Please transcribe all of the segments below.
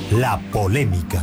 La polémica.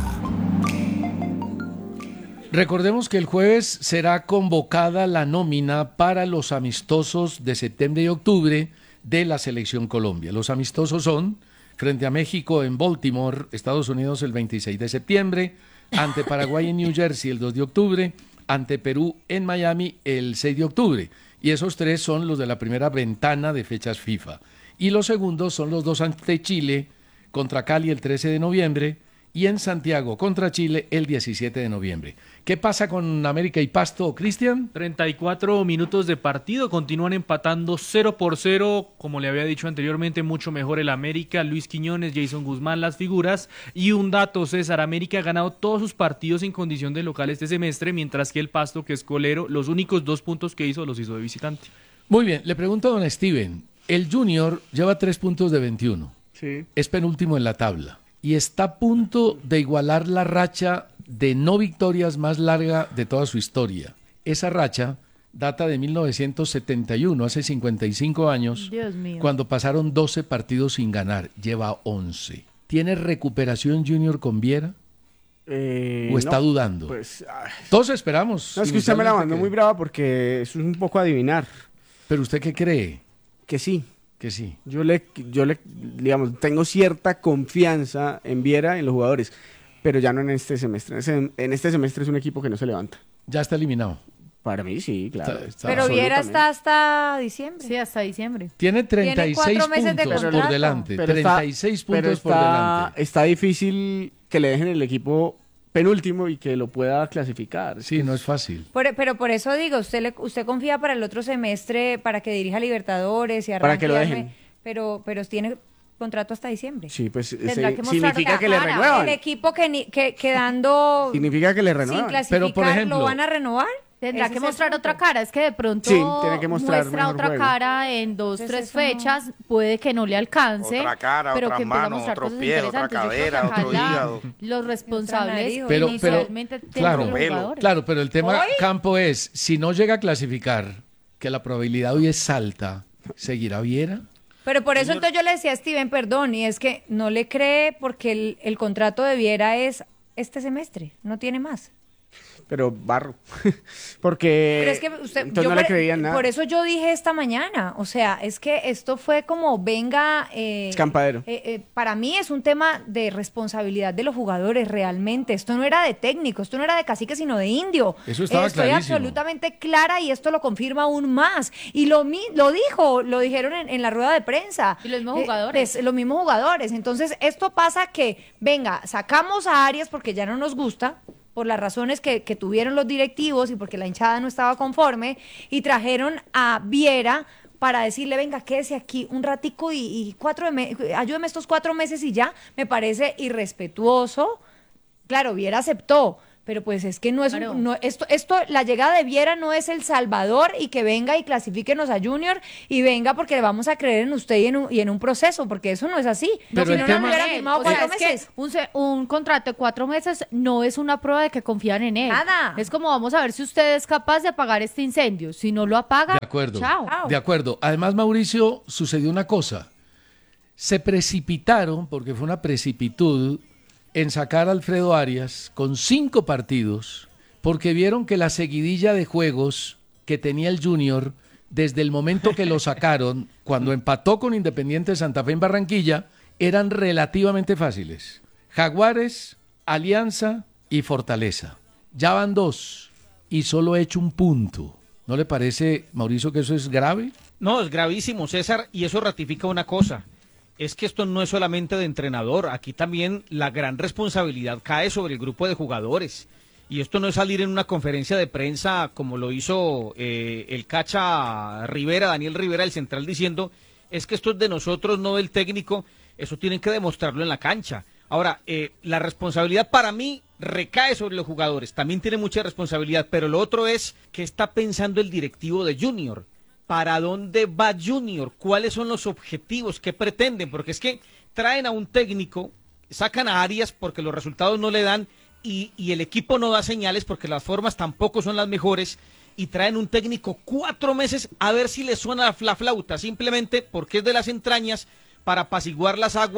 Recordemos que el jueves será convocada la nómina para los amistosos de septiembre y octubre de la Selección Colombia. Los amistosos son frente a México en Baltimore, Estados Unidos el 26 de septiembre, ante Paraguay en New Jersey el 2 de octubre, ante Perú en Miami el 6 de octubre. Y esos tres son los de la primera ventana de fechas FIFA. Y los segundos son los dos ante Chile, contra Cali el 13 de noviembre y en Santiago contra Chile el 17 de noviembre. ¿Qué pasa con América y Pasto, Cristian? 34 minutos de partido, continúan empatando 0-0, como le había dicho anteriormente, mucho mejor el América, Luis Quiñones, Jason Guzmán, las figuras, y un dato, César, América ha ganado todos sus partidos en condición de local este semestre, mientras que el Pasto, que es colero, los únicos 2 puntos que hizo los hizo de visitante. Muy bien, le pregunto a don Steven, el Junior lleva 3 puntos de 21, sí. Es penúltimo en la tabla y está a punto de igualar la racha de no victorias más larga de toda su historia. Esa racha data de 1971, hace 55 años, Dios mío, cuando pasaron 12 partidos sin ganar, lleva 11. ¿Tiene recuperación Junior con Viera? ¿O está dudando? Pues, todos esperamos. No, es que usted me la mandó que... muy brava porque eso es un poco adivinar. ¿Pero usted qué cree? Que sí. Que sí. Yo le, digamos, tengo cierta confianza en Viera, en los jugadores, pero ya no en este semestre. En este semestre es un equipo que no se levanta. Ya está eliminado. Para mí sí, claro. Pero Viera está hasta diciembre. Sí, hasta diciembre. Tiene 36 4 meses de puntos por contrato. delante. Pero 36 puntos por delante. Está difícil que le dejen el equipo penúltimo y que lo pueda clasificar. Sí, no es fácil. Pero por eso digo, usted confía para el otro semestre, para que dirija Libertadores y arranque. Para que lo dejen. Pero tiene contrato hasta diciembre. Sí, pues Tendrá que mostrar significa que le cara. renuevan. El equipo que quedando Significa que le sin renuevan. clasificar, Pero, por ejemplo, ¿lo van a renovar? Tendrá Ese que es el mostrar punto. otra cara, es que de pronto Sí, tiene que mostrar muestra mejor otra juego. cara en 2, Entonces 3 eso no- fechas, puede que no le alcance, Otra cara, pero otras que empiece a manos, mostrar otros cosas pies, otra interesantes. Yo creo que cadera, acá otro ya hígado. los responsables nariz, Pero- inicialmente tienen claro, que los pelo. jugadores. Claro, pero el tema ¿Hoy? campo es, si no llega a clasificar, que la probabilidad hoy es alta, ¿seguirá Viera? Pero por eso entonces yo le decía a Steven, perdón, y es que no le cree porque el contrato de Viera es este semestre, no tiene más. Pero barro. Porque Pero es que usted, entonces no le creían nada. por eso yo dije esta mañana, o sea, es que esto fue como venga... Escampadero. Para mí es un tema de responsabilidad de los jugadores realmente. Esto no era de técnico, esto no era de cacique, sino de indio. Eso estaba Estoy clarísimo. absolutamente clara y esto lo confirma aún más. Y lo dijeron en la rueda de prensa. Y los mismos jugadores. Los mismos jugadores. Entonces, esto pasa que, venga, sacamos a Arias porque ya no nos gusta, por las razones que tuvieron los directivos y porque la hinchada no estaba conforme, y trajeron a Viera para decirle, venga, quédese aquí un ratico y ayúdeme estos 4 meses y ya. Me parece irrespetuoso. Claro, Viera aceptó, pero pues es que no es Claro. esto la llegada de Viera no es El Salvador y que venga y clasifíquenos a Junior y venga porque le vamos a creer en usted y en un proceso, porque eso no es así. Pero Si el no, tema- no hubiera firmado O sea, 4 es que meses. un contrato de 4 meses no es una prueba de que confían en él. Nada. Es como vamos a ver si usted es capaz de apagar este incendio. Si no lo apaga, De acuerdo. chao. De acuerdo. Además, Mauricio, sucedió una cosa. Se precipitaron, porque fue una precipitud, en sacar a Alfredo Arias con 5 partidos, porque vieron que la seguidilla de juegos que tenía el Junior desde el momento que lo sacaron, cuando empató con Independiente Santa Fe en Barranquilla, eran relativamente fáciles. Jaguares, Alianza y Fortaleza. Ya van 2 y solo ha hecho 1 punto. ¿No le parece, Mauricio, que eso es grave? No, es gravísimo, César, y eso ratifica una cosa. Es que esto no es solamente de entrenador, aquí también la gran responsabilidad cae sobre el grupo de jugadores. Y esto no es salir en una conferencia de prensa como lo hizo el Cacha Rivera, Daniel Rivera, el central, diciendo, es que esto es de nosotros, no del técnico, eso tienen que demostrarlo en la cancha. Ahora, la responsabilidad para mí recae sobre los jugadores, también tiene mucha responsabilidad, pero lo otro es qué está pensando el directivo de Junior. ¿Para dónde va Junior? ¿Cuáles son los objetivos? ¿Qué pretenden? Porque es que traen a un técnico, sacan a Arias porque los resultados no le dan y el equipo no da señales porque las formas tampoco son las mejores y traen un técnico 4 meses a ver si le suena la flauta, simplemente porque es de las entrañas para apaciguar las aguas,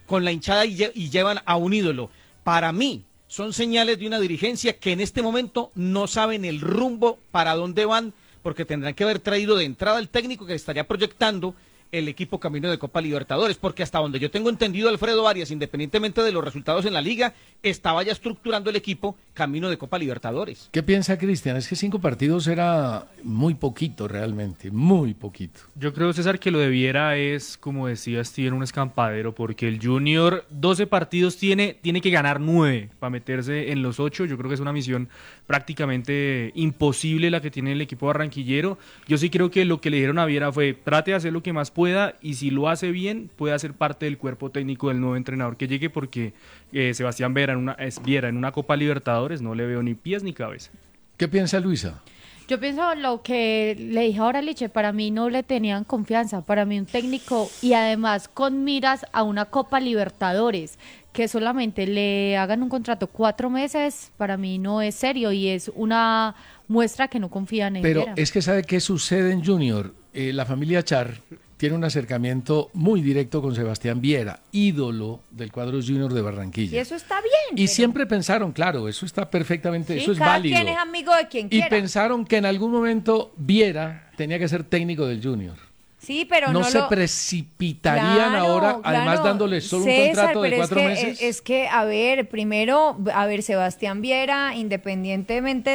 con la hinchada y llevan a un ídolo. Para mí, son señales de una dirigencia que en este momento no saben el rumbo para dónde van, porque tendrán que haber traído de entrada el técnico que estaría proyectando el equipo camino de Copa Libertadores, porque hasta donde yo tengo entendido, Alfredo Arias, independientemente de los resultados en la liga, estaba ya estructurando el equipo camino de Copa Libertadores. ¿Qué piensa Cristian? Es que 5 partidos era muy poquito realmente, muy poquito. Yo creo, César, que lo de Viera es, como decía Steven, un escampadero, porque el Junior 12 partidos tiene que ganar 9 para meterse en los 8. Yo creo que es una misión prácticamente imposible la que tiene el equipo barranquillero. Yo sí creo que lo que le dieron a Viera fue, trate de hacer lo que más pueda, y si lo hace bien, puede ser parte del cuerpo técnico del nuevo entrenador que llegue, porque Sebastián Viera en una Copa Libertadores no le veo ni pies ni cabeza. ¿Qué piensa Luisa? Yo pienso lo que le dije ahora a Liche, para mí no le tenían confianza, para mí un técnico y además con miras a una Copa Libertadores, que solamente le hagan un contrato 4 meses, para mí no es serio y es una muestra que no confían en Pero Viera. es que ¿sabe qué sucede en Junior? La familia Char tiene un acercamiento muy directo con Sebastián Viera, ídolo del cuadro Junior de Barranquilla. Y eso está bien. Y pero- siempre pensaron, claro, eso está perfectamente, Sí, eso es cada válido. quien es amigo de quien Y quiera. pensaron que en algún momento Viera tenía que ser técnico del Junior. Sí, pero no no se lo... precipitarían Claro, ahora, además claro. dándoles solo un César, contrato de pero 4 meses. Es que, a ver, primero, Sebastián Viera, independientemente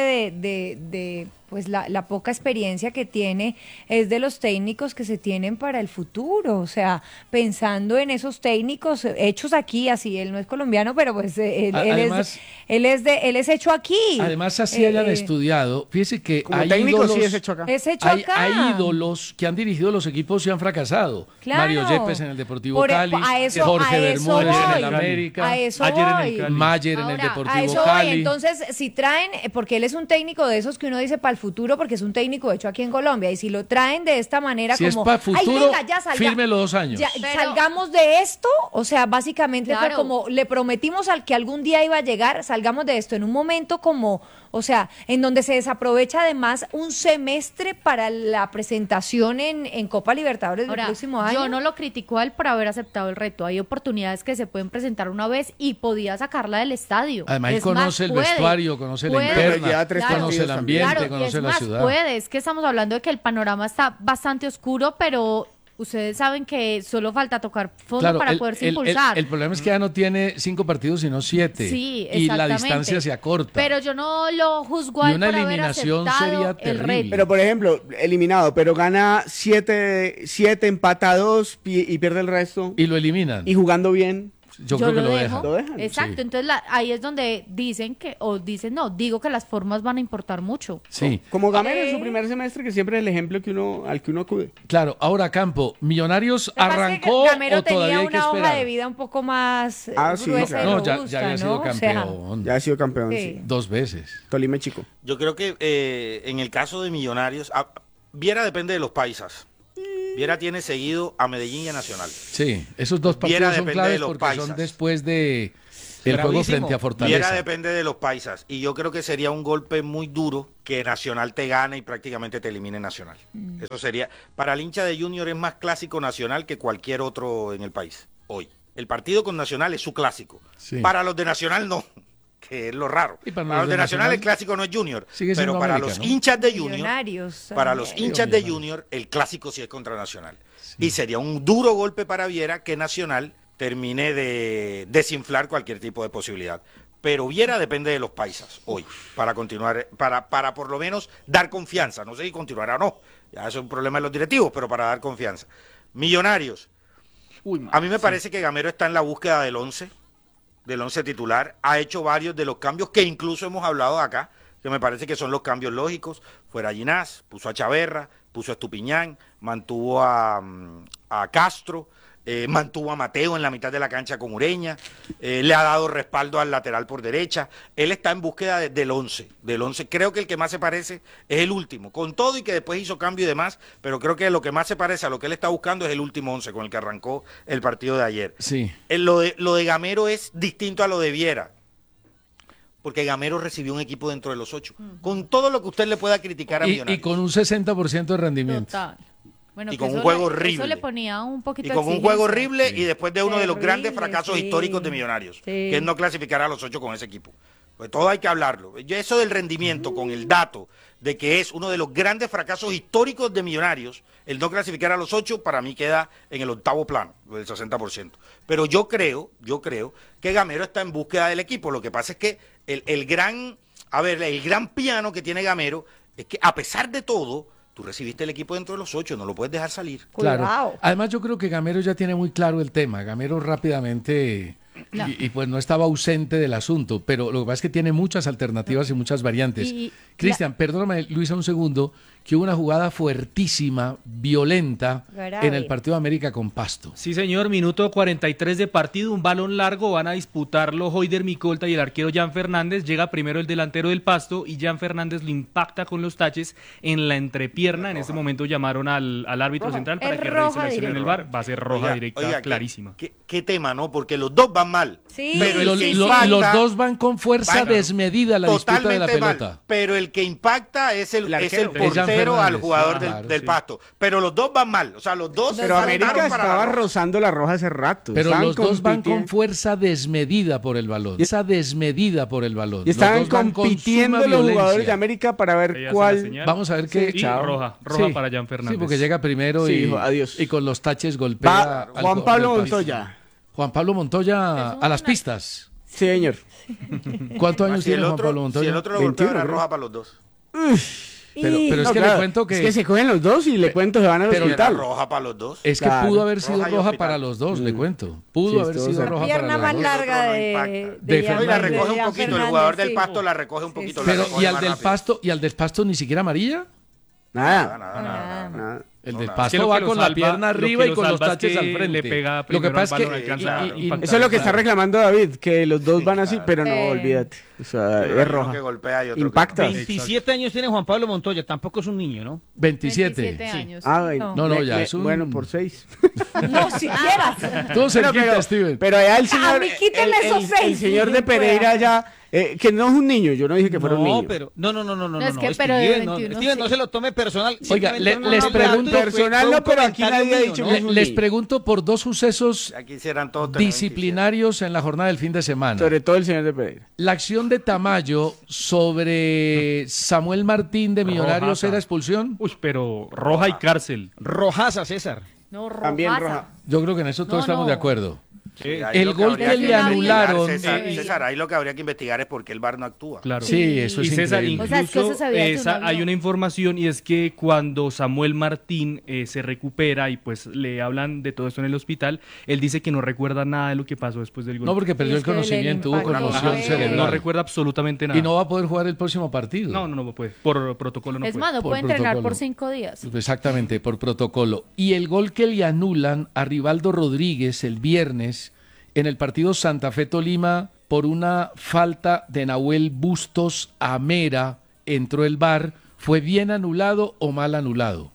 de pues la poca experiencia que tiene, es de los técnicos que se tienen para el futuro. O sea, pensando en esos técnicos hechos aquí, así, él no es colombiano, pero pues Además- él es hecho aquí. Además, así hayan Eh, estudiado, fíjese que Como hay técnico ídolos, sí es hecho acá. Es hecho hay, acá. hay ídolos que han dirigido los equipos y han fracasado. Claro. Mario Yepes en el Deportivo Por- Cali, a eso- Jorge a eso Bermúdez en el voy. América, A eso Ayer en el voy. Cali. Mayer en el Ahora, A Deportivo eso voy. Cali. Entonces, si traen, porque él es un técnico de esos que uno dice para el futuro, porque es un técnico hecho aquí en Colombia, y si lo traen de esta manera Si es como, para futuro, venga, ya salga- fírmelo 2 años. ya, Pero- salgamos de esto, o sea, básicamente fue Claro. como, le prometimos al que algún día iba a llegar, salgamos de esto en un momento como, o sea, en donde se desaprovecha además un semestre para la presentación en Copa Libertadores del Ahora, próximo año. yo no lo critico a él por haber aceptado el reto. Hay oportunidades que se pueden presentar una vez y podía sacarla del estadio. Además, él Es conoce más, el puede. vestuario, conoce la Puede. interna, Lleva 3 conoce partidos el también. ambiente, Claro, y conoce es la más, ciudad. puede. Es que estamos hablando de que el panorama está bastante oscuro, pero ustedes saben que solo falta tocar fondo Claro, para el- poderse el- impulsar. El problema es que ya no tiene 5 partidos, sino 7. Sí, y la exactamente. distancia se acorta. Pero yo no lo juzgo a Y él una por haber eliminación aceptado sería el terrible. reto. Pero por ejemplo, eliminado, pero gana 7, empata 2 y pierde el resto. Y lo eliminan. Y jugando bien. Yo creo que lo dejo. dejan. ¿Lo dejan? Exacto, Sí. entonces ahí es donde dicen que, o dicen no, digo que las formas van a importar mucho. Sí, Como Gamero en su primer semestre, que siempre es el ejemplo al que uno acude. claro. Ahora, Campo, ¿Millonarios Lo que pasa es que arrancó Gamero o todavía tenía hay que una hoja esperar? de vida un poco más Sí, gruesa y claro. No, ya robusta, había sido ¿no? O sea, campeón. Ya ha sido campeón, Sí. sí. 2 veces. Tolima chico. Yo creo que en el caso de Millonarios, Viera depende de los paisas. Viera tiene seguido a Medellín y a Nacional. Sí, esos 2 Viera partidos son depende de claves los porque paisas. son después de el juego Bravísimo. frente a Viera Fortaleza. depende de los paisas. Y yo creo que sería un golpe muy duro que Nacional te gane y prácticamente te elimine Nacional. Eso sería. Para el hincha de Junior es más clásico Nacional que cualquier otro en el país hoy. El partido con Nacional es su clásico. Sí. Para los de Nacional no, que es lo raro. Y para Para los los de de Nacional Nacional el clásico no es Junior. sigue siendo Pero para América, los ¿no? hinchas de Junior, Millonarios para los también. hinchas de Junior, el clásico sí es contra Nacional. Y sería un duro golpe para Viera que Nacional termine de desinflar cualquier tipo de posibilidad. Pero Viera depende de los paisas hoy para continuar, para por lo menos dar confianza. No sé si continuará o no. Ya eso es un problema de los directivos, pero para dar confianza. Millonarios. A mí me parece que Gamero está en la búsqueda del 11 titular. Ha hecho varios de los cambios que incluso hemos hablado acá, que me parece que son los cambios lógicos. Fuera Ginás, puso a Chaverra, puso a Estupiñán, mantuvo a Castro, mantuvo a Mateo en la mitad de la cancha con Ureña, le ha dado respaldo al lateral por derecha. Él está en búsqueda del 11. Creo que el que más se parece es el último, con todo y que después hizo cambio y demás, pero creo que lo que más se parece a lo que él está buscando es el último 11 con el que arrancó el partido de ayer. Sí. Lo de Gamero es distinto a lo de Viera, porque Gamero recibió un equipo dentro de los 8, con todo lo que usted le pueda criticar a Y Millonarios. con un 60% de rendimiento. Total. Bueno, y que con un eso juego le- horrible. Eso le ponía un poquito Y de con un juego exigencia. horrible y después de uno de los grandes Terrible, fracasos sí. históricos de Millonarios, Sí. que es no clasificar a los 8 con ese equipo. Pues todo hay que hablarlo. Yo eso del rendimiento con el dato de que es uno de los grandes fracasos históricos de Millonarios, el no clasificar a los 8 para mí queda en el octavo plano, del 60%. Pero yo creo que Gamero está en búsqueda del equipo. Lo que pasa es que el gran piano que tiene Gamero es que a pesar de todo, tú recibiste el equipo dentro de los 8, no lo puedes dejar salir. Claro. Cuidado. Además, yo creo que Gamero ya tiene muy claro el tema. Gamero rápidamente No. y pues no estaba ausente del asunto, pero lo que pasa es que tiene muchas alternativas y muchas variantes. Y- Cristian, perdóname, Luisa, un segundo, que hubo una jugada fuertísima, violenta, Grave. en el partido de América con Pasto. Sí, señor, minuto 43 de partido, un balón largo, van a disputarlo Hoyder Micolta y el arquero Jan Fernández. Llega primero el delantero del Pasto y Jan Fernández lo impacta con los taches en la entrepierna. En este momento llamaron al árbitro Roja. central para Es que revise roja la acción en el directa. VAR. Va a ser roja Oiga, directa, oiga, clarísima. ¿Qué tema, no? Porque los dos van mal. Sí. Pero el Los, que lo- impacta- los dos van con fuerza Van desmedida a la disputa de la totalmente mal, pelota. pero el que impacta es el arquero. Es Jan portero al Fernández. jugador Claro, del sí. Pasto. Pero los dos van mal. O sea, los dos Pero saltaron América para estaba la roja. rozando la roja hace rato. Pero Estaban los dos van con compitiendo- fuerza desmedida por el balón. Esa desmedida por el balón. Y estaban Los dos van con compitiendo suma los jugadores de violencia. América para Ahí ver hace la cuál. señal. Vamos a ver qué. Y chao. roja Sí. para Jan Fernández. Sí, porque llega primero Sí, y, hijo, adiós. y con los taches golpea. Va al Juan jugador Pablo del Pasto. Montoya. Juan Pablo Montoya Es a las una- pistas. Sí, señor. ¿Cuántos años Si el tiene Juan otro, Pablo Montoya? si el otro lo 21, golpea, era creo. roja para los dos. Pero es No, que claro, le cuento que Es que se cogen los dos y le cuento se van al pero Era hospital. roja para los dos. es que Claro. pudo haber sido Roja y roja hospital. para los dos, le cuento. Pudo Sí, haber estuvo sido cerca. roja Pierna para más los Y dos. el otro larga no de impacta. De Jan Hoy la Fernández. recoge un Jan poquito, el Fernández, jugador del sí. Pasto la recoge un poquito. la Pero recoge y al más del rápido. Pasto ni siquiera amarilla. Nada. Nada. El No, del nada. Pasto Es que lo va que lo con la salva- pierna lo que arriba y lo con los salva es taches que al frente. le pega Lo que primero pasa al es balón, que alcanza a impactar. Eso es lo que está reclamando David, que los dos Sí, van así, claro. pero no, Eh. olvídate. O sea, Hay es uno roja. que golpea y otro que Impacta. no. 27 años tiene Juan Pablo Montoya, tampoco es un niño, ¿no? 27. años. Ah, bueno. No, ya es un- Bueno, por 6. No, siquiera. Todo cerquita, Steven. Pero allá el señor, mí quítenle esos el 6, señor de si pueda. Pereira ya, que no es un niño, yo no dije que fuera un niño. pero no, es que pero de Steven, 21, Steven, no sí. se lo tome personal. Oiga, Simplemente les un pregunto- dato, personal fue no, un pero aquí comentario nadie ha mío, dicho ¿no? que es un Les niño. pregunto por dos sucesos Ya quisieran todos tener disciplinarios en la jornada del fin de semana. Sobre todo el señor de Pereira. La acción de Tamayo sobre Samuel Martín de Millonarios Rojaza. era expulsión. Uy, pero roja y cárcel. Rojaza, César. No, También rojaza. roja. Yo creo que en eso todos No, estamos no. de acuerdo. Sí, ahí El lo gol habría que le investigar, anularon, César, ahí lo que habría que investigar es por qué el VAR no actúa. Claro. Sí, eso Y es César, increíble. O sea, es que eso incluso se veía que esa- uno hay vio. una información y es que cuando Samuel Martín se recupera y pues le hablan de todo esto en el hospital, él dice que no recuerda nada de lo que pasó después del gol. No, porque perdió es el que el conocimiento, hubo impacto conmoción fue- no cerebral. recuerda absolutamente nada. Y no va a poder jugar el próximo partido. no puede. Por protocolo no Es puede. más, no Por puede entrenar protocolo. por 5 días. Exactamente, por protocolo. Y el gol que le anulan a Rivaldo Rodríguez el viernes en el partido Santa Fe-Tolima por una falta de Nahuel Bustos a Mera, entró el VAR, ¿fue bien anulado o mal anulado?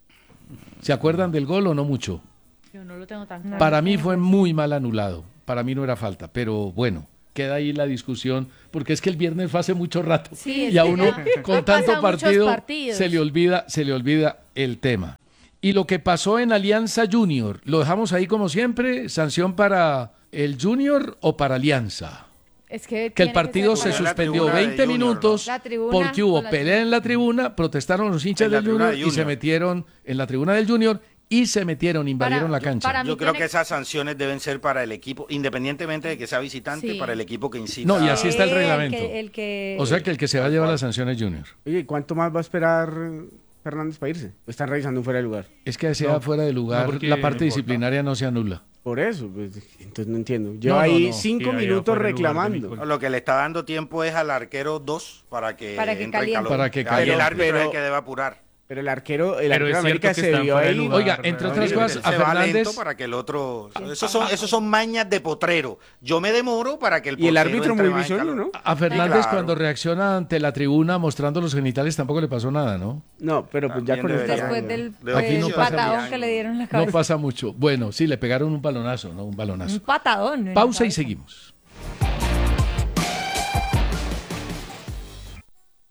¿Se acuerdan del gol o no mucho? Yo no lo tengo tan claro. Para mí fue muy mal anulado, para mí no era falta, pero bueno, queda ahí la discusión, porque es que el viernes fue hace mucho rato Sí, es y a que uno ya con han tanto pasado muchos partido partidos. se le olvida el tema. Y lo que pasó en Alianza Junior, ¿lo dejamos ahí como siempre? ¿Sanción para el Junior o para Alianza? Es Que el tiene partido ser se Como la suspendió tribuna de 20 Junior, ¿no? minutos La tribuna porque hubo con la pelea en la tribuna, protestaron los hinchas En la del tribuna Junior de y se Junior. metieron en la tribuna del Junior y se metieron, invadieron Para- la cancha. para mí Yo creo tiene- que esas sanciones deben ser para el equipo, independientemente de que sea visitante, Sí. para el equipo que incita. No, y así está el El reglamento. que- O sea que el que se va a llevar las sanciones es Junior. Oye, ¿cuánto más va a esperar Fernández para irse? Están revisando un fuera de lugar. Es que sea No, fuera de lugar, no, porque la no parte importa. disciplinaria no se anula. Por eso, pues, entonces no entiendo. Llevo No, no, ahí no. 5 Sí, ahí minutos afuera del lugar de reclamando. Nicole. Lo que le está dando tiempo es al arquero 2 para que entre en caliente. calor. Para que Ahí caliente. el árbitro es Pero- el que debe apurar. Pero el arquero Pero de es América cierto que se están vio fuera de ahí. lugar. Oiga, entre No, otras Él cosas, a se va lento Fernández, para que el otro. Esos son mañas de potrero. Yo me demoro para que el Y el portero árbitro entre muy más en bisoño, calor. ¿no? a Fernández claro. cuando reacciona ante la tribuna mostrando los genitales tampoco le pasó nada, ¿no? No, pero pues ya También con debería. esta Después raya. del Aquí no pasa patadón nada. que le dieron en la No cabeza. pasa mucho. Bueno, sí, le pegaron un balonazo, ¿no? Un balonazo. Un patadón. en la Pausa y cabeza. seguimos.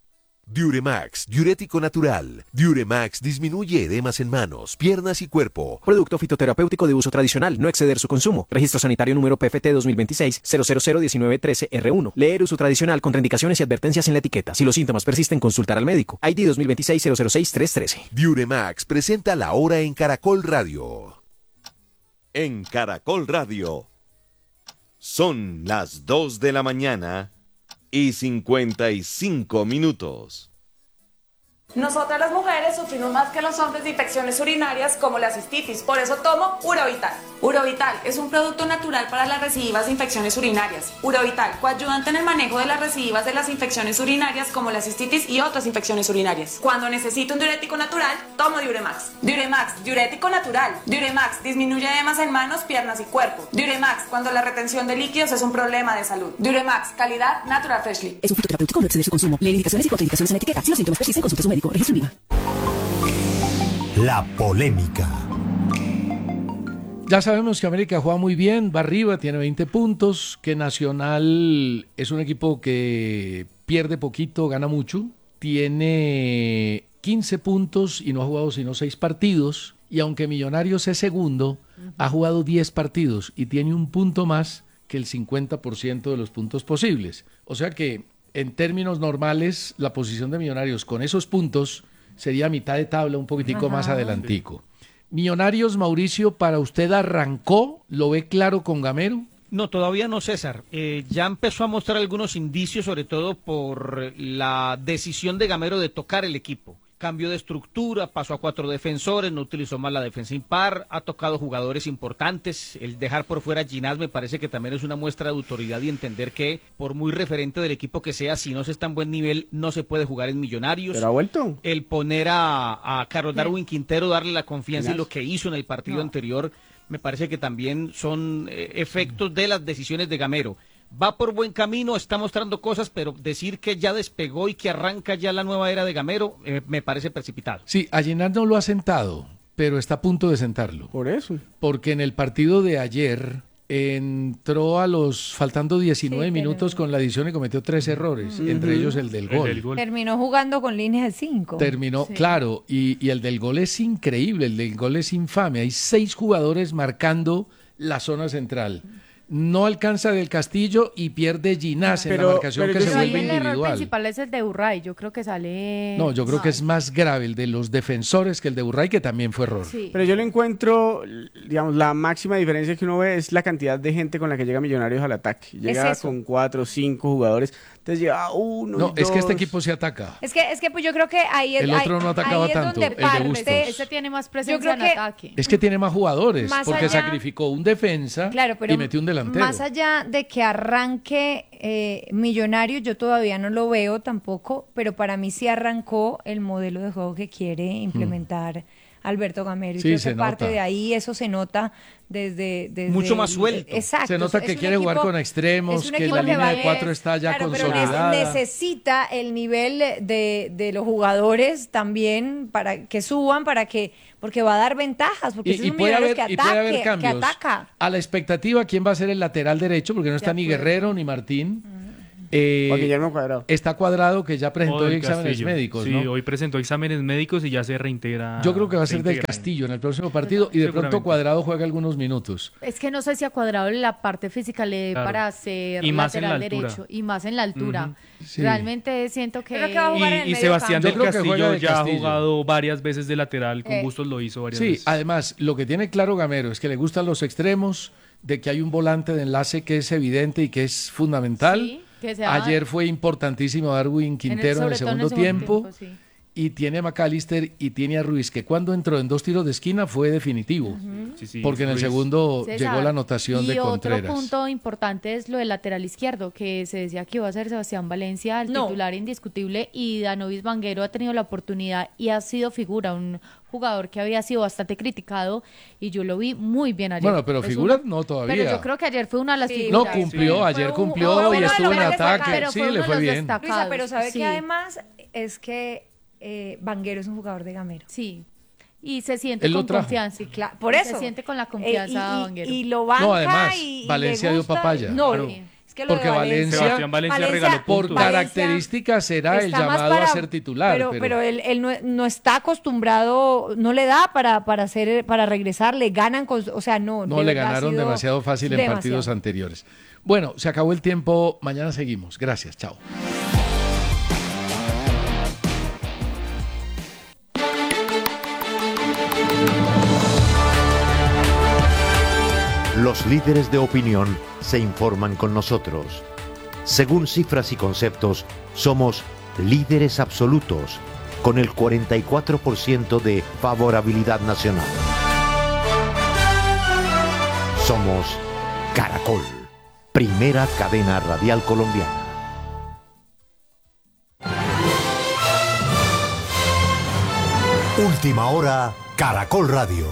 Diuremax, diurético natural. Diuremax disminuye edemas en manos, piernas y cuerpo. Producto fitoterapéutico de uso tradicional, no exceder su consumo. Registro sanitario número PFT 2026-0001913-R1. Leer uso tradicional, contraindicaciones y advertencias en la etiqueta. Si los síntomas persisten, consultar al médico. ID 2026-006-313. Diuremax presenta La Hora en Caracol Radio. En Caracol Radio. Son las 2 de la mañana y 55 minutos. Nosotras las mujeres sufrimos más que los hombres de infecciones urinarias como la cistitis, por eso tomo Urovital. Urovital es un producto natural para las recidivas de infecciones urinarias. Urovital, coayudante en el manejo de las recidivas de las infecciones urinarias como la cistitis y otras infecciones urinarias. Cuando necesito un diurético natural, tomo Diuremax. Diuremax, diurético natural. Diuremax disminuye edemas en manos, piernas y cuerpo. Diuremax, cuando la retención de líquidos es un problema de salud. Diuremax, calidad Natural Freshly. Es un fitoterapéutico, no exceder su consumo. Lee indicaciones y contraindicaciones en la etiqueta. Si los síntomas persisten, consulte a su médico. Registro INVIMA. La polémica. Ya sabemos que América juega muy bien, va arriba, tiene 20 puntos, que Nacional es un equipo que pierde poquito, gana mucho, tiene 15 puntos y no ha jugado sino 6 partidos, y aunque Millonarios es segundo, ha jugado 10 partidos y tiene un punto más que el 50% de los puntos posibles. O sea que en términos normales, la posición de Millonarios con esos puntos sería a mitad de tabla, un poquitico más adelantico. Millonarios, Mauricio, ¿para usted arrancó? ¿Lo ve claro con Gamero? No, todavía no, César. Ya empezó a mostrar algunos indicios, sobre todo por la decisión de Gamero de tocar el equipo. Cambio de estructura, pasó a 4 defensores, no utilizó más la defensa impar, ha tocado jugadores importantes. El dejar por fuera a Ginás me parece que también es una muestra de autoridad y entender que por muy referente del equipo que sea, si no se está en buen nivel, no se puede jugar en Millonarios. ¿Pero ha vuelto? El poner a Carlos Darwin Quintero, darle la confianza y lo que hizo en el partido anterior, me parece que también son efectos de las decisiones de Gamero. Va por buen camino, está mostrando cosas, pero decir que ya despegó y que arranca ya la nueva era de Gamero me parece precipitado. Sí, a Ginás no lo ha sentado, pero está a punto de sentarlo. Por eso. Porque en el partido de ayer entró faltando 19 minutos con la adición y cometió 3 errores, entre ellos el del gol. Terminó jugando con líneas de 5. Terminó, claro, y el del gol es increíble, el del gol es infame. Hay 6 jugadores marcando la zona central. No alcanza Del Castillo y pierde Ginás en la marcación que se vuelve individual. El error principal es el de Urray, yo creo que sale... No, yo creo que es más grave el de los defensores que el de Urray, que también fue error. Sí. Pero yo le encuentro, digamos, la máxima diferencia que uno ve es la cantidad de gente con la que llega Millonarios al ataque. Llega con 4 o 5 jugadores, entonces llega uno No, y dos. es que este equipo se ataca. Es que pues yo creo que ahí es... El otro no atacaba tanto, el de Bustos. Este tiene más presencia en ataque. Es que tiene más jugadores, Más porque allá- sacrificó un defensa y metió un delantero. Más allá de que arranque Millonarios, yo todavía no lo veo tampoco, pero para mí sí arrancó el modelo de juego que quiere implementar Alberto Gamero. Y Sí, creo se que parte nota. de ahí eso se nota desde Mucho más suelto. Exacto. Se nota que Es un quiere jugar con extremos, es un que equipo la línea de va- 4 está ya pero consolidada. necesita el nivel de los jugadores también para que suban, porque va a dar ventajas, porque ese es un Millonarios que puede haber ataque, que cambios. ataca. A la expectativa, ¿quién va a ser el lateral derecho? Porque no está ni Guerrero ni Martín. O Guillermo Cuadrado. Está Cuadrado, que ya presentó Del exámenes Castillo. médicos, Sí, ¿no? hoy presentó exámenes médicos y ya se reintegra. Yo creo que va a ser del reintegra. Castillo en el próximo partido y de pronto Seguramente. Cuadrado juega algunos minutos. Es que no sé si a Cuadrado la parte física le dé Claro. para ser Y más en lateral la altura. derecho y más en la altura. Ujú. Sí. Realmente siento que... Creo que va a jugar en el Y medio Sebastián campo. del Yo creo que juega Castillo del ya Castillo. ha jugado varias veces de lateral, con Bustos lo hizo varias Sí, veces. además, lo que tiene claro Gamero es que le gustan los extremos, de que hay un volante de enlace que es evidente y que es fundamental. Sí, que se va- Ayer fue importantísimo Darwin Quintero en el sobre todo en segundo el segundo tiempo. sí. Y tiene a McAllister y tiene a Ruiz, que cuando entró en 2 tiros de esquina fue definitivo. Sí, sí, Porque en el Ruiz. segundo César, llegó la anotación de y Contreras. otro punto importante es lo del lateral izquierdo, que se decía que iba a ser Sebastián Valencia, el No. titular indiscutible, y Danovis Vanguero ha tenido la oportunidad y ha sido figura, un jugador que había sido bastante criticado, y yo lo vi muy bien ayer. Bueno, pero Es figura uno- no todavía. Pero yo creo que ayer fue una de las Sí. No figuras. cumplió, Sí. ayer Fue cumplió uno y de los estuvo en mejores ataque. destacados, pero Sí, fue le uno fue de los bien. destacados. Luisa, pero ¿sabe Sí. que además es que Vanguero es un jugador de Gamero? Sí, y se siente Él lo con trajo. confianza. Sí, por Y eso. Se siente con la confianza y Vanguero. lo banca No, además, y Valencia le dio gusta. papaya. No, Claro. Es que lo porque de Sebastián Valencia regaló por puntos. características será el está más llamado a ser titular. Pero él no está acostumbrado, no le da para regresar, le ganan, o sea, no. No, le ganaron demasiado fácil en partidos anteriores. Bueno, se acabó el tiempo, mañana seguimos. Gracias, chao. Los líderes de opinión se informan con nosotros. Según cifras y conceptos, somos líderes absolutos, con el 44% de favorabilidad nacional. Somos Caracol, primera cadena radial colombiana. Última hora, Caracol Radio.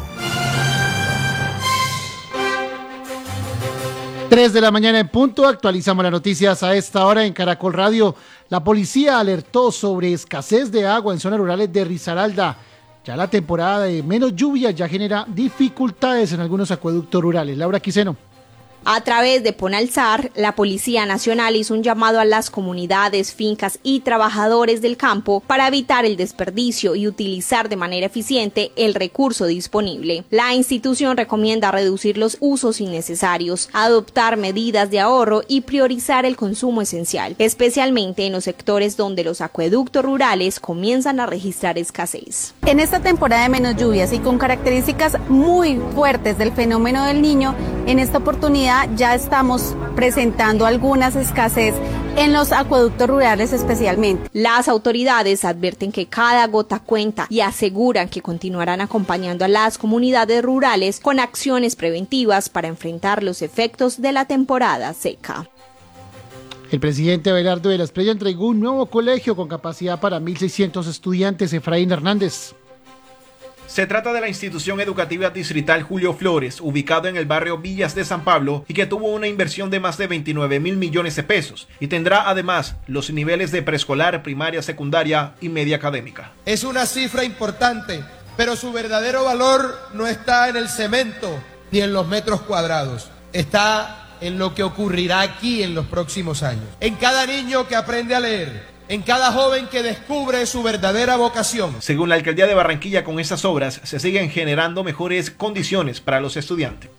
3 de la mañana en punto, actualizamos las noticias a esta hora en Caracol Radio. La policía alertó sobre escasez de agua en zonas rurales de Risaralda. Ya la temporada de menos lluvia ya genera dificultades en algunos acueductos rurales. Laura Quiseno. A través de Ponalzar, la Policía Nacional hizo un llamado a las comunidades, fincas y trabajadores del campo para evitar el desperdicio y utilizar de manera eficiente el recurso disponible. La institución recomienda reducir los usos innecesarios, adoptar medidas de ahorro y priorizar el consumo esencial, especialmente en los sectores donde los acueductos rurales comienzan a registrar escasez. En esta temporada de menos lluvias y con características muy fuertes del fenómeno del Niño, en esta oportunidad ya estamos presentando algunas escasez en los acueductos rurales especialmente. Las autoridades advierten que cada gota cuenta y aseguran que continuarán acompañando a las comunidades rurales con acciones preventivas para enfrentar los efectos de la temporada seca. El presidente Abelardo de la Espriella entregó un nuevo colegio con capacidad para 1.600 estudiantes. Efraín Hernández. Se trata de la institución educativa distrital Julio Flores, ubicado en el barrio Villas de San Pablo y que tuvo una inversión de más de 29.000 millones de pesos y tendrá además los niveles de preescolar, primaria, secundaria y media académica. Es una cifra importante, pero su verdadero valor no está en el cemento ni en los metros cuadrados, está en lo que ocurrirá aquí en los próximos años. En cada niño que aprende a leer, en cada joven que descubre su verdadera vocación. Según la alcaldía de Barranquilla, con estas obras se siguen generando mejores condiciones para los estudiantes.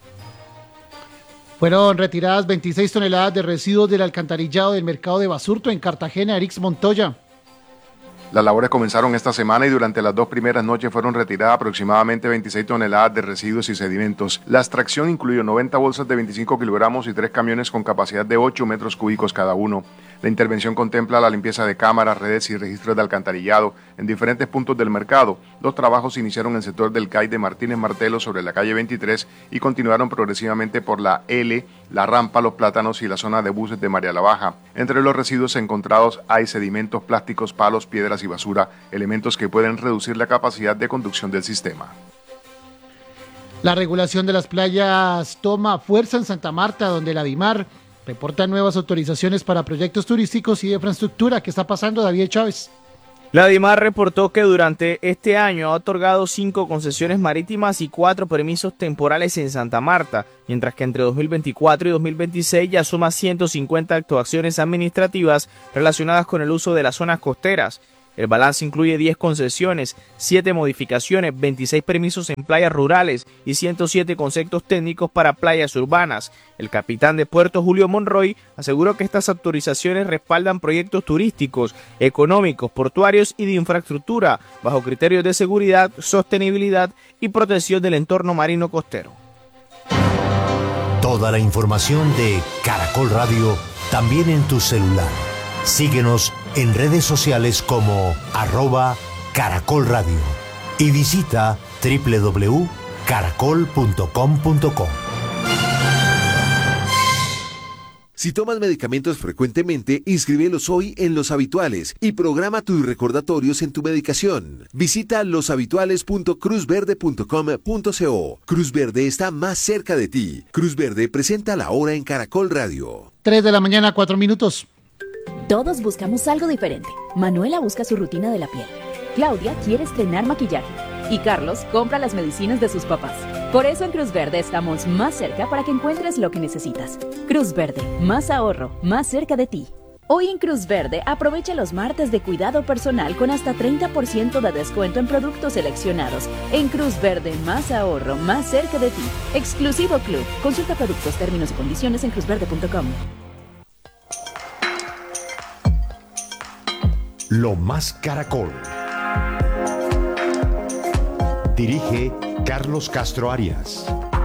Fueron retiradas 26 toneladas de residuos del alcantarillado del mercado de Basurto en Cartagena. Erix Montoya. Las labores comenzaron esta semana y durante las 2 primeras noches fueron retiradas aproximadamente 26 toneladas de residuos y sedimentos. La extracción incluyó 90 bolsas de 25 kilogramos y 3 camiones con capacidad de 8 metros cúbicos cada uno. La intervención contempla la limpieza de cámaras, redes y registros de alcantarillado en diferentes puntos del mercado. Los trabajos se iniciaron en el sector del CAI de Martínez Martelo sobre la calle 23 y continuaron progresivamente por la L, la Rampa, Los Plátanos y la zona de buses de María la Baja. Entre los residuos encontrados hay sedimentos, plásticos, palos, piedras y basura, elementos que pueden reducir la capacidad de conducción del sistema. La regulación de las playas toma fuerza en Santa Marta, donde la DIMAR reporta nuevas autorizaciones para proyectos turísticos y de infraestructura. ¿Qué está pasando, David Chávez? La DIMAR reportó que durante este año ha otorgado 5 concesiones marítimas y 4 permisos temporales en Santa Marta, mientras que entre 2024 y 2026 ya suma 150 actuaciones administrativas relacionadas con el uso de las zonas costeras. El balance incluye 10 concesiones, 7 modificaciones, 26 permisos en playas rurales y 107 conceptos técnicos para playas urbanas. El capitán de puerto, Julio Monroy, aseguró que estas autorizaciones respaldan proyectos turísticos, económicos, portuarios y de infraestructura, bajo criterios de seguridad, sostenibilidad y protección del entorno marino costero. Toda la información de Caracol Radio también en tu celular. Síguenos en redes sociales como @Caracol Radio y visita www.caracol.com.co. Si tomas medicamentos frecuentemente, inscríbelos hoy en Los Habituales y programa tus recordatorios en tu medicación. Visita loshabituales.cruzverde.com.co. Cruz Verde está más cerca de ti. Cruz Verde presenta la hora en Caracol Radio. 3 de la mañana, 4 minutos. Todos buscamos algo diferente. Manuela busca su rutina de la piel. Claudia quiere estrenar maquillaje. Y Carlos compra las medicinas de sus papás. Por eso en Cruz Verde estamos más cerca para que encuentres lo que necesitas. Cruz Verde, más ahorro, más cerca de ti. Hoy en Cruz Verde aprovecha los martes de cuidado personal con hasta 30% de descuento en productos seleccionados. En Cruz Verde, más ahorro, más cerca de ti. Exclusivo Club. Consulta productos, términos y condiciones en cruzverde.com. Lo Más Caracol. Dirige Carlos Castro Arias.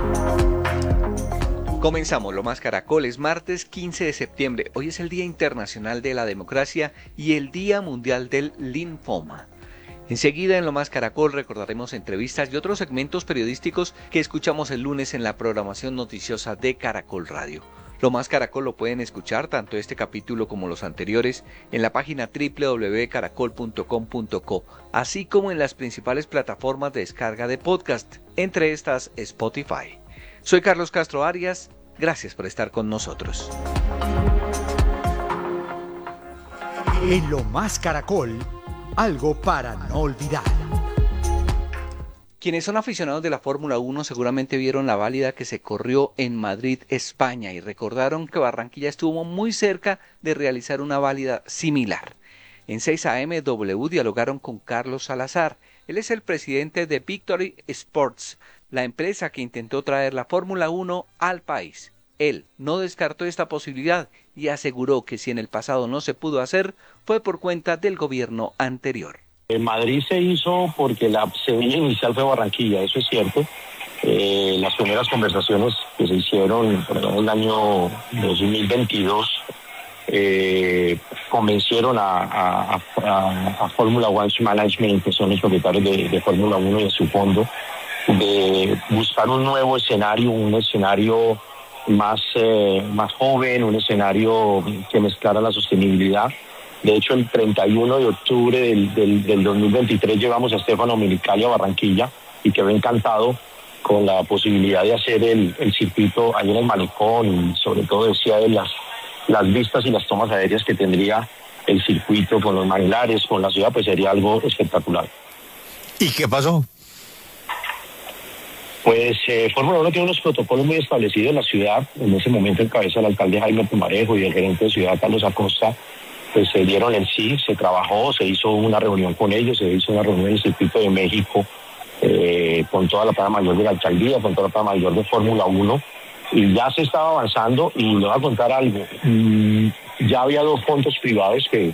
Comenzamos Lo Más Caracol, es martes 15 de septiembre. Hoy es el Día Internacional de la Democracia y el Día Mundial del Linfoma. Enseguida en Lo Más Caracol recordaremos entrevistas y otros segmentos periodísticos que escuchamos el lunes en la programación noticiosa de Caracol Radio. Lo Más Caracol lo pueden escuchar, tanto este capítulo como los anteriores, en la página www.caracol.com.co, así como en las principales plataformas de descarga de podcast, entre estas Spotify. Soy Carlos Castro Arias, gracias por estar con nosotros. En Lo Más Caracol, algo para no olvidar. Quienes son aficionados de la Fórmula 1 seguramente vieron la válida que se corrió en Madrid, España, y recordaron que Barranquilla estuvo muy cerca de realizar una válida similar. En 6 AM W dialogaron con Carlos Salazar. Él es el presidente de Victory Sports, la empresa que intentó traer la Fórmula 1 al país. Él no descartó esta posibilidad y aseguró que si en el pasado no se pudo hacer, fue por cuenta del gobierno anterior. En Madrid se hizo porque la semilla inicial fue Barranquilla, eso es cierto. Las primeras conversaciones que se hicieron en el año 2022 convencieron a Fórmula One Management, que son los propietarios de Fórmula 1 y de su fondo, de buscar un nuevo escenario, un escenario más joven, un escenario que mezclara la sostenibilidad. De hecho, el 31 de octubre del 2023 llevamos a Stefano Menicali a Barranquilla y quedó encantado con la posibilidad de hacer el circuito ahí en el malecón, y sobre todo decía él las vistas y las tomas aéreas que tendría el circuito con los manglares, con la ciudad, pues sería algo espectacular. ¿Y qué pasó? Pues Fórmula 1 tiene unos protocolos muy establecidos en la ciudad. En ese momento en cabeza el alcalde Jaime Pumarejo y el gerente de ciudad Carlos Acosta pues se dieron el sí, se trabajó, se hizo una reunión con ellos, se hizo una reunión en el circuito de México con toda la plana mayor de la alcaldía, con toda la plana mayor de Fórmula 1, y ya se estaba avanzando. Y le voy a contar algo, ya había 2 fondos privados que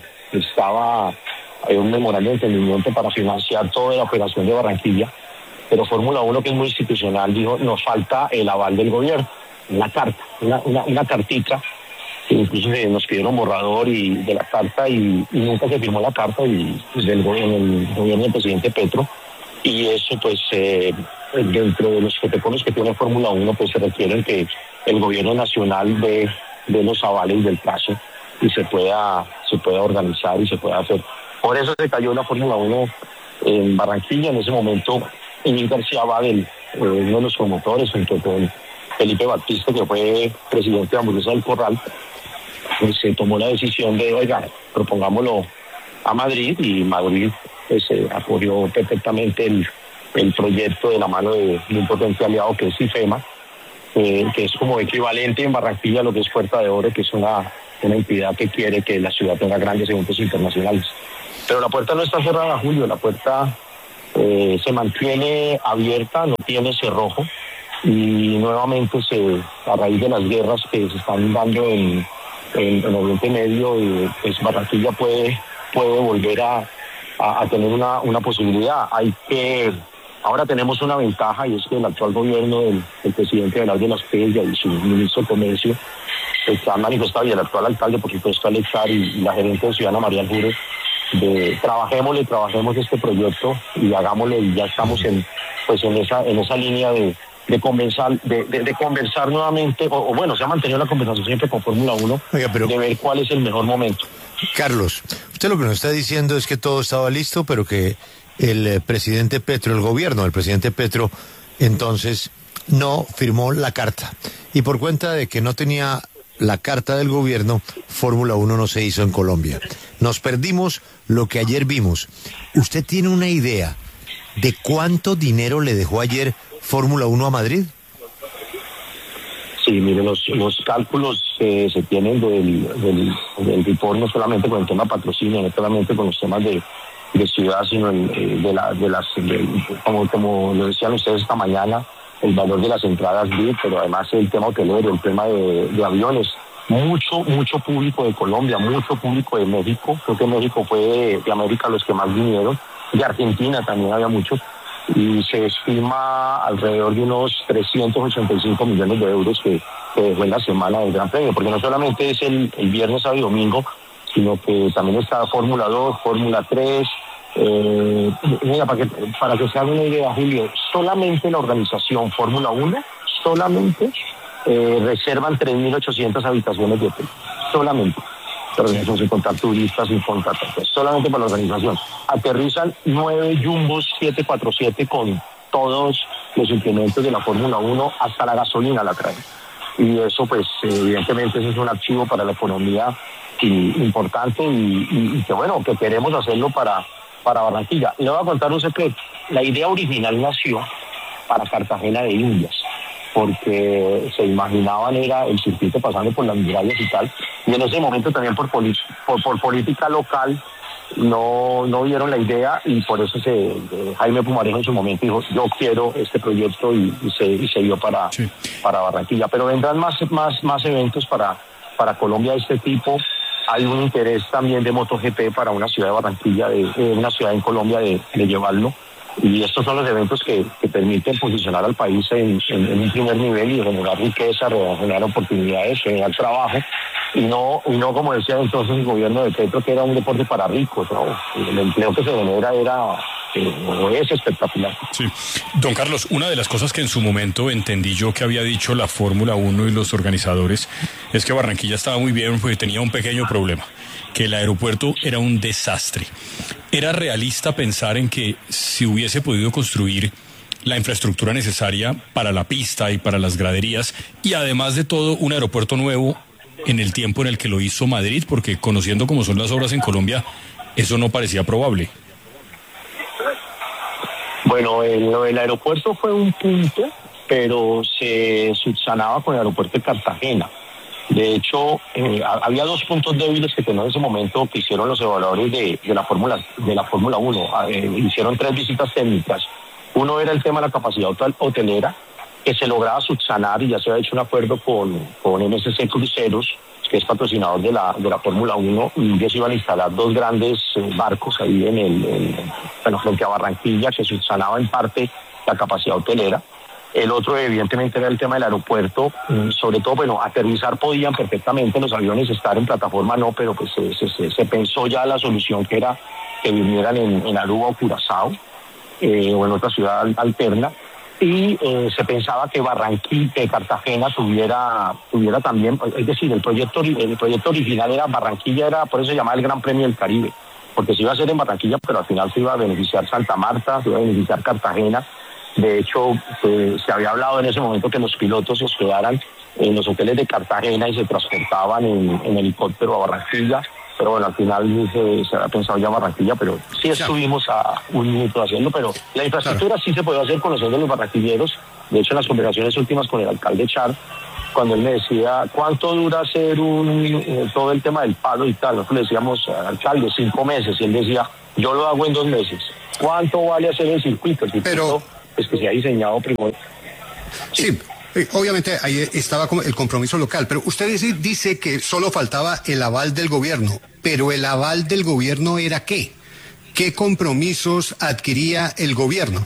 hay un memorándum de entendimiento para financiar toda la operación de Barranquilla, pero Fórmula 1, que es muy institucional, dijo, nos falta el aval del gobierno, una carta, una cartica. Incluso nos pidieron borrador de la carta y nunca se firmó la carta y del gobierno del presidente Petro. Y eso pues dentro de los protocolos que tiene Fórmula 1 pues se requieren que el gobierno nacional dé los avales del plazo y se pueda organizar y se pueda hacer. Por eso se cayó la Fórmula 1 en Barranquilla. En ese momento Emil García Abad, uno de los promotores, junto con Felipe Batista, que fue presidente de Hamburguesa del Corral, pues se tomó la decisión de, oiga, propongámoslo a Madrid, y Madrid pues apoyó perfectamente el proyecto de la mano de un potente aliado que es IFEMA, que es como equivalente en Barranquilla a lo que es Puerta de Oro, que es una entidad que quiere que la ciudad tenga grandes eventos internacionales. Pero la puerta no está cerrada, Julio, la puerta se mantiene abierta, no tiene cerrojo, y nuevamente a raíz de las guerras que se están dando en Oriente Medio, pues Barranquilla puede volver a tener una posibilidad. Ahora tenemos una ventaja, y es que el actual gobierno del presidente Velarde Lasprilla y su ministro de Comercio está manifestado, y el actual alcalde, por supuesto, Alexar, y la gerente de Ciudadana María Aljure, trabajemos este proyecto y hagámoslo, y ya estamos en esa línea de conversar nuevamente, o bueno, se ha mantenido la conversación siempre con Fórmula 1, de ver cuál es el mejor momento. Carlos, usted lo que nos está diciendo es que todo estaba listo, pero que el presidente Petro, el gobierno del presidente Petro, entonces no firmó la carta. Y por cuenta de que no tenía la carta del gobierno, Fórmula 1 no se hizo en Colombia. Nos perdimos lo que ayer vimos. ¿Usted tiene una idea de cuánto dinero le dejó ayer Fórmula 1 a Madrid? Sí, mire, los cálculos se tienen del report, no solamente con el tema patrocinio, no solamente con los temas de ciudad, sino como lo decían ustedes esta mañana, el valor de las entradas VIP, pero además el tema hotelero, el tema de aviones. Mucho público de Colombia, mucho público de México. Creo que México fue de América los que más vinieron. De Argentina también había muchos. Y se estima alrededor de unos 385 millones de euros que dejó en la semana del Gran Premio. Porque no solamente es el viernes, sábado y domingo, sino que también está Fórmula 2, Fórmula 3. Mira, para que se haga una idea, Julio, solamente la organización Fórmula 1, reservan 3.800 habitaciones de hotel. Solamente. Sin contar turistas, sin contar solamente para la organización. Aterrizan 9 Jumbos 747 con todos los implementos de la Fórmula 1, hasta la gasolina la traen. Y eso, pues, evidentemente, eso es un archivo para la economía importante y que, bueno, que queremos hacerlo para Barranquilla. Y le voy a contar un secreto. La idea original nació para Cartagena de Indias, porque se imaginaban era el circuito pasando por las murallas y tal, y en ese momento también por política local no vieron la idea, y por eso Jaime Pumarejo en su momento dijo, yo quiero este proyecto, y se dio para Barranquilla. Pero vendrán más eventos para Colombia de este tipo. Hay un interés también de MotoGP para una ciudad de Barranquilla, una ciudad en Colombia de llevarlo. Y estos son los eventos que permiten posicionar al país en un primer nivel y generar riqueza, generar oportunidades, generar trabajo, y no como decía entonces el gobierno de Petro, que era un deporte para ricos, ¿no? El empleo que se genera es espectacular. Sí. Don Carlos, una de las cosas que en su momento entendí yo que había dicho la Fórmula 1 y los organizadores es que Barranquilla estaba muy bien porque tenía un pequeño problema, que el aeropuerto era un desastre. ¿Era realista pensar en que si hubiese podido construir la infraestructura necesaria para la pista y para las graderías, y además de todo un aeropuerto nuevo en el tiempo en el que lo hizo Madrid? Porque conociendo cómo son las obras en Colombia, eso no parecía probable. Bueno, el aeropuerto fue un punto, pero se subsanaba con el aeropuerto de Cartagena. De hecho, había 2 puntos débiles que en ese momento que hicieron los evaluadores de la Fórmula 1. Hicieron 3 visitas técnicas. Uno era el tema de la capacidad hotelera, que se lograba subsanar, y ya se había hecho un acuerdo con MSC Cruceros, que es patrocinador de la Fórmula 1, y ellos iban a instalar 2 grandes barcos ahí frente a Barranquilla, que subsanaba en parte la capacidad hotelera. El otro, evidentemente, era el tema del aeropuerto. Sobre todo, aterrizar podían perfectamente los aviones, estar en plataforma no, pero pues se pensó ya la solución, que era que vinieran en Aruba o Curazao, o en otra ciudad alterna. Y se pensaba que Cartagena tuviera también, es decir, el proyecto original era Barranquilla, por eso se llamaba el Gran Premio del Caribe, porque se iba a hacer en Barranquilla, pero al final se iba a beneficiar Santa Marta, se iba a beneficiar Cartagena. De hecho, se había hablado en ese momento que los pilotos se hospedaran en los hoteles de Cartagena y se transportaban en helicóptero a Barranquilla. Pero bueno, al final se había pensado ya Barranquilla, pero sí estuvimos a un minuto de hacerlo. Pero la infraestructura sí se puede hacer conociendo a los barranquilleros. De hecho, en las conversaciones últimas con el alcalde Char, cuando él me decía ¿cuánto dura hacer todo el tema del palo y tal? Nosotros le decíamos al alcalde 5 meses, y él decía, yo lo hago en 2 meses. ¿Cuánto vale hacer el circuito? El circuito es que se ha diseñado primero. Sí. Obviamente ahí estaba como el compromiso local, pero usted dice que solo faltaba el aval del gobierno, pero ¿el aval del gobierno era qué? ¿Qué compromisos adquiría el gobierno?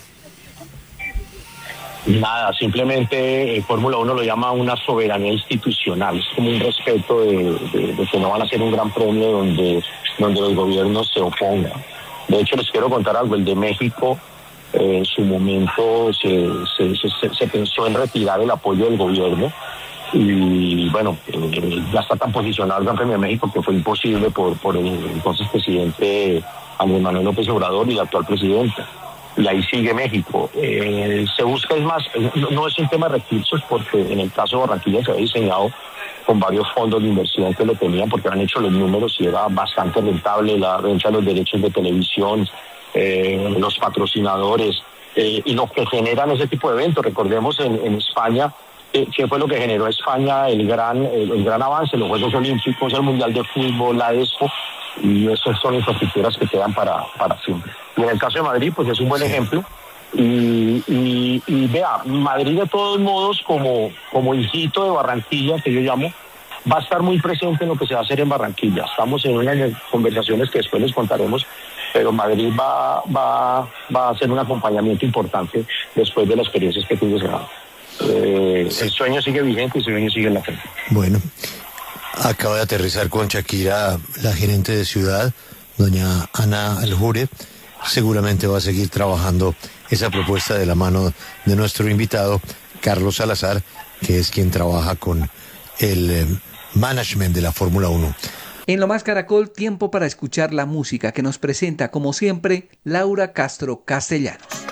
Nada, simplemente Fórmula 1 lo llama una soberanía institucional, es como un respeto de que no van a hacer un gran premio donde los gobiernos se opongan. De hecho, les quiero contar algo, el de México, en su momento se pensó en retirar el apoyo del gobierno, y bueno, ya está tan posicionado el Gran Premio de México que fue imposible por el entonces presidente Andrés Manuel López Obrador y el actual presidente. Y ahí sigue México. Se busca, es más, no es un tema de recursos, porque en el caso de Barranquilla se ha diseñado con varios fondos de inversión que lo tenían, porque han hecho los números y era bastante rentable la renta de los derechos de televisión, los patrocinadores y lo que generan ese tipo de eventos. Recordemos en España, ¿qué fue lo que generó España? El gran avance, los Juegos Olímpicos, el Mundial de Fútbol, la Expo, y esas son infraestructuras que quedan para siempre. Y en el caso de Madrid, pues es un buen ejemplo. Y vea, Madrid de todos modos, como hijito de Barranquilla, que yo llamo, va a estar muy presente en lo que se va a hacer en Barranquilla. Estamos en unas conversaciones que después les contaremos, pero Madrid va a hacer un acompañamiento importante después de las experiencias que tuvo cerrado. El sueño sigue vigente y el sueño sigue en la frente. Bueno, acaba de aterrizar con Shakira la gerente de ciudad, doña Ana Aljure. Seguramente va a seguir trabajando esa propuesta de la mano de nuestro invitado, Carlos Salazar, que es quien trabaja con el management de la Fórmula 1. En Lo Más Caracol, tiempo para escuchar la música que nos presenta, como siempre, Laura Castro Castellanos.